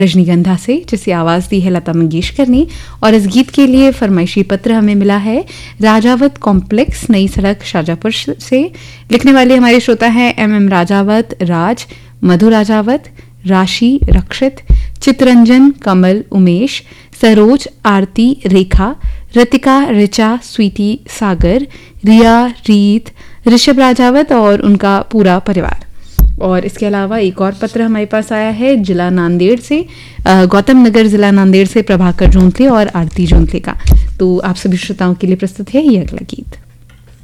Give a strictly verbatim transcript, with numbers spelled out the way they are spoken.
रजनीगंधा से, जिसे आवाज़ दी है लता मंगेशकर ने। और इस गीत के लिए फरमाइशी पत्र हमें मिला है राजावत कॉम्प्लेक्स, नई सड़क, शाजापुर से। लिखने वाले हमारे श्रोता हैं एम एम राजावत, राज, मधु राजावत, राशि, रक्षित, चितरंजन, कमल, उमेश, सरोज, आरती, रेखा, रतिका, ऋचा, स्वीटी, सागर, रिया, रीत, ऋषभ राजावत और उनका पूरा परिवार। और इसके अलावा एक और पत्र हमारे पास आया है जिला नांदेड़ से, गौतम नगर जिला नांदेड़ से प्रभाकर जोंतले और आरती जोंतले का। तो आप सभी श्रोताओं के लिए प्रस्तुत है ये अगला गीत।